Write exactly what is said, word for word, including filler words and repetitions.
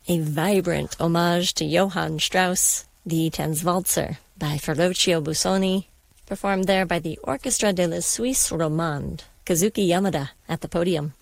A vibrant homage to Johann Strauss, the Tanzwalzer by Ferruccio Busoni, performed there by the Orchestra de la Suisse Romande. Kazuki Yamada at the podium.